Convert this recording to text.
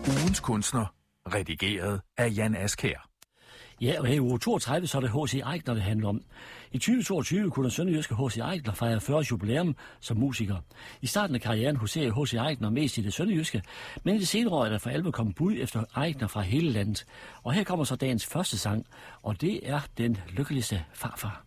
Ugens kunstner, redigeret af Jan Askær. Ja, og her i uge 32, så er det H.C. Aigner, det handler om. I 2022 kunne den sønderjyske H.C. Aigner fejre 40 jubilæum som musiker. I starten af karrieren huserede H.C. Aigner mest i det sønderjyske, men i det senere år er der for alvor kommet bud efter Aigner fra hele landet. Og her kommer så dagens første sang, og det er Den lykkeligste farfar.